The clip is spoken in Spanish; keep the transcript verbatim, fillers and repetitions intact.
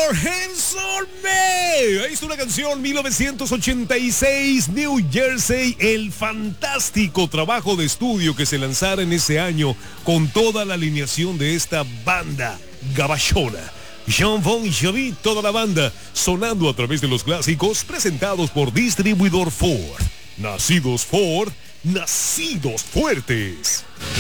Your Hands on Me. Ahí está una canción, mil novecientos ochenta y seis, New Jersey, el fantástico trabajo de estudio que se lanzara en ese año con toda la alineación de esta banda gabachona. Jon Bon Jovi, toda la banda, sonando a través de los clásicos presentados por Distribuidor Ford. Nacidos Ford, nacidos fuertes.